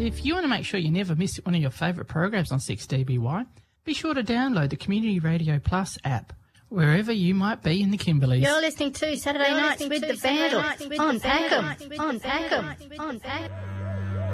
if you want to make sure you never miss one of your favourite programs on 6DBY, be sure to download the Community Radio Plus app, wherever you might be in the Kimberleys. You're listening to Saturday Nights with the Vandals on Packham.